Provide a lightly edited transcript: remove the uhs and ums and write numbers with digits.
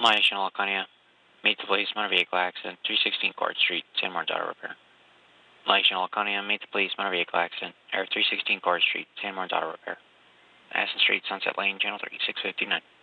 Miami Channel Laconia. Meet the police, motor vehicle accident, 316 Court Street, San Juan Auto Repair. Miami Channel Laconia. Meet the police, motor vehicle accident, Air 316 Court Street, San Juan Auto Repair. Aston Street, Sunset Lane, Channel 3659.